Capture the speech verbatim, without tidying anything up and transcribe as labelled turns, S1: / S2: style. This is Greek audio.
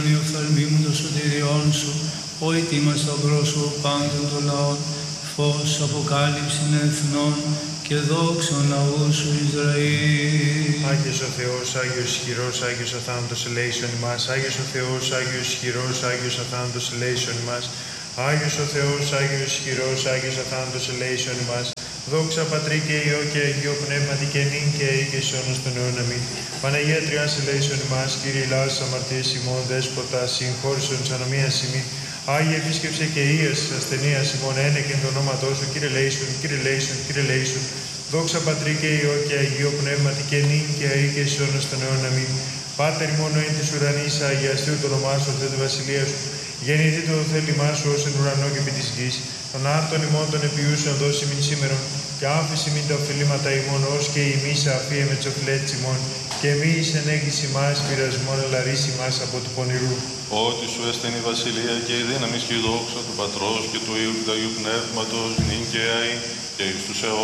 S1: Η οφθαλμή μου των σωτηριών σου, ο ετοίμας πρόσωπο πάντων των λαών, φως αποκάλυψην εθνών και δόξον λαού σου Ισραήλ.
S2: Άγιος ο Θεός, Άγιος ισχυρός, Άγιος αθάνατος ελέησον ημάς. Άγιος ο Θεός, Άγιος ισχυρός, Άγιος αθάνατος ελέησον ημάς. Άγιος ο Θεός, Άγιος ισχυρός, Άγιος αθάνατος ελέησον ημάς. Δόξα Πατρί και Υιό και Αγίο Πνεύματι και νυν και αεί και εις αιώνας των αιώνων αμήν. Παναγία Τριάς ελέησον ημάς, Κύριε Λάος αμαρτίες ημών, Δέσποτα, συγχώρησον της ανομίας ημί. Άγιε επίσκεψε και ίας ασθενείας ημών, ένεκεν το ονόματό σου, Κύριε λέησον, Κύριε λέησον, Κύριε λέησον. Δόξα Πατρί και Υιό και Αγίο Πνεύματι και νυν και αεί και εις αιώνας των αιώνων αμήν. Πάτερ ημών εν της ουρανής, αγιαστείου το όνομά σου, Θεέ τη βασιλεία σου. Γεννηθεί το θέλημά σου ως εν ουρανό και επί της γης. Των άρτων ημών των επιούσεων δώσει μην σήμερον, και άφηση μην τα οφειλήματα ημών, ως και ημείς αφίε με τις οφειλέτης ημών. Και μη εις ενέγγιση μας πειρασμόν, αλλά ρίση μας από του πονηρού.
S3: Ότι σου έστεν η βασιλεία και η δύναμη και η δόξα του Πατρός και του Υιού και του Αγίου Πνεύματος, νυν και αεί και εις τους αιώνας.